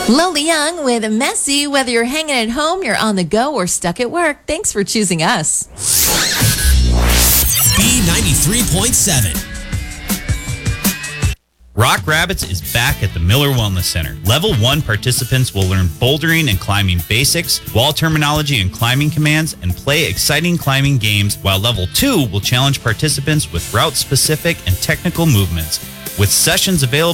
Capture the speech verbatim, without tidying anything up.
Lola Young with Messy. Whether you're hanging at home, you're on the go, or stuck at work, thanks for choosing us. B ninety-three point seven. Rock Rabbits is back at the Miller Wellness Center. Level one participants will learn bouldering and climbing basics, wall terminology and climbing commands, and play exciting climbing games, while Level two will challenge participants with route-specific and technical movements. With sessions available